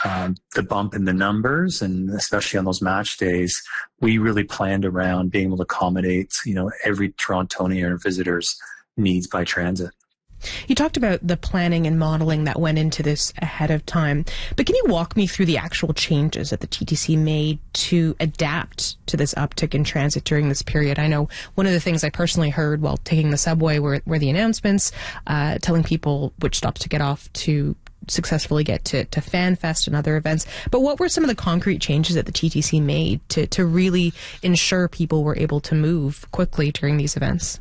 the bump in the numbers, and especially on those match days, we really planned around being able to accommodate, every Torontonian or visitor's needs by transit. You talked about the planning and modeling that went into this ahead of time, but can you walk me through the actual changes that the TTC made to adapt to this uptick in transit during this period? I know one of the things I personally heard while taking the subway were the announcements telling people which stops to get off to successfully get to FanFest and other events. But what were some of the concrete changes that the TTC made to really ensure people were able to move quickly during these events?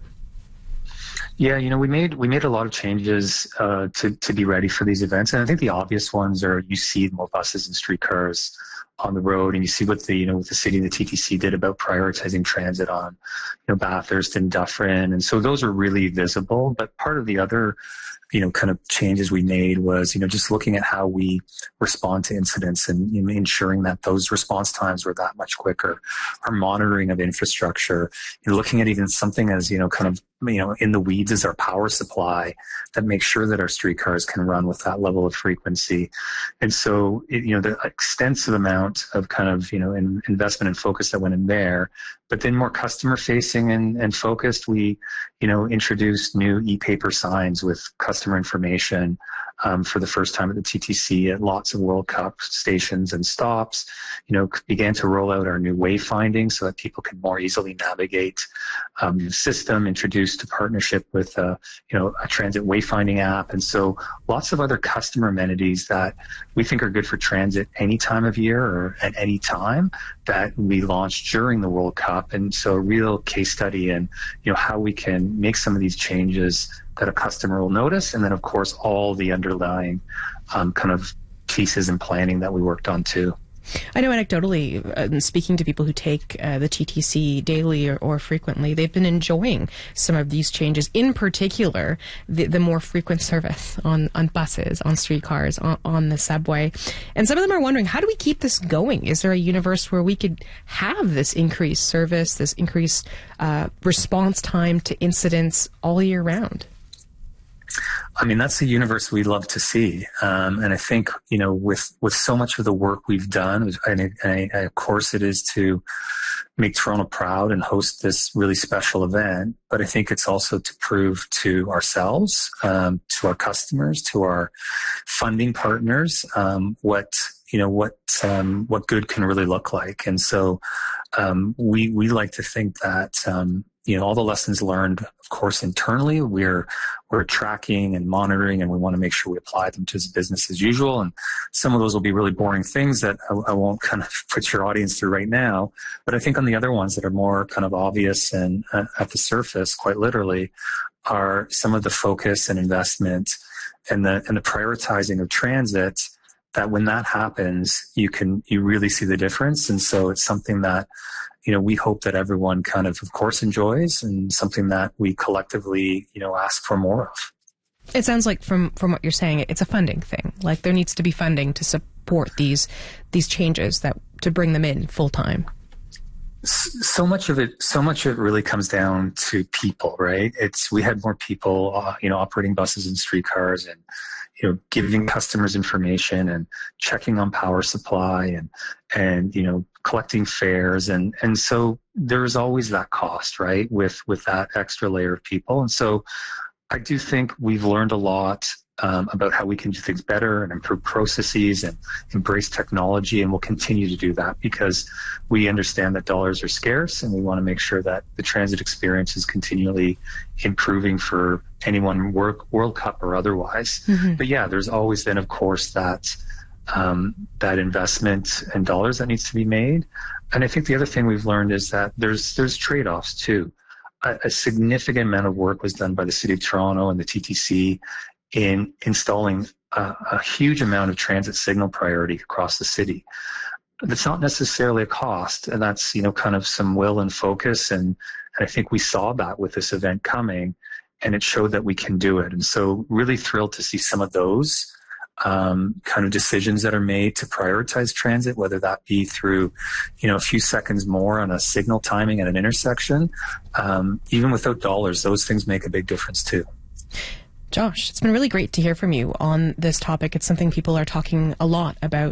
Yeah, we made a lot of changes to be ready for these events, and I think the obvious ones are you see more buses and streetcars on the road, and you see what the city and the TTC did about prioritizing transit on Bathurst and Dufferin, and so those are really visible. But part of the other kind of changes we made was, just looking at how we respond to incidents and ensuring that those response times were that much quicker. Our monitoring of infrastructure, looking at even something as, kind of, in the weeds is our power supply that makes sure that our streetcars can run with that level of frequency. And so, the extensive amount of kind of, investment and focus that went in there, but then more customer facing and focused, we, introduced new e-paper signs with customer information for the first time at the TTC at lots of World Cup stations and stops, began to roll out our new wayfinding so that people can more easily navigate the system, introduced a partnership with a transit wayfinding app. And so lots of other customer amenities that we think are good for transit any time of year or at any time that we launched during the World Cup. And so a real case study in, how we can make some of these changes that a customer will notice. And then, of course, all the underlying kind of pieces and planning that we worked on too. I know anecdotally, speaking to people who take the TTC daily or frequently, they've been enjoying some of these changes, in particular, the more frequent service on buses, on streetcars, on the subway. And some of them are wondering, how do we keep this going? Is there a universe where we could have this increased service, this increased response time to incidents all year round? I mean, that's the universe we love to see. And I think, with so much of the work we've done, and of course it is to make Toronto proud and host this really special event, but I think it's also to prove to ourselves, to our customers, to our funding partners, what good can really look like. And so, we like to think that, all the lessons learned, of course, internally, we're tracking and monitoring, and we want to make sure we apply them to business as usual. And some of those will be really boring things that I won't kind of put your audience through right now. But I think on the other ones that are more kind of obvious and at the surface, quite literally, are some of the focus and investment and the prioritizing of transit, that when that happens, you really see the difference. And so it's something that, we hope that everyone kind of course, enjoys, and something that we collectively, ask for more of. It sounds like from what you're saying, it's a funding thing. Like there needs to be funding to support these changes to bring them in full time. So much of it really comes down to people, right? We had more people, operating buses and streetcars, and giving customers information and checking on power supply and collecting fares. And so there's always that cost, right? With that extra layer of people. And so I do think we've learned a lot about how we can do things better and improve processes and embrace technology. And we'll continue to do that because we understand that dollars are scarce, and we want to make sure that the transit experience is continually improving for anyone, World Cup or otherwise. Mm-hmm. But yeah, there's always then, of course, that investment and dollars that needs to be made. And I think the other thing we've learned is that there's trade-offs too. A significant amount of work was done by the City of Toronto and the TTC in installing a huge amount of transit signal priority across the city. That's not necessarily a cost, and that's, kind of some will and focus. And I think we saw that with this event coming, and it showed that we can do it. And so really thrilled to see some of those kind of decisions that are made to prioritize transit, whether that be through, a few seconds more on a signal timing at an intersection. Even without dollars, those things make a big difference too. Josh, it's been really great to hear from you on this topic. It's something people are talking a lot about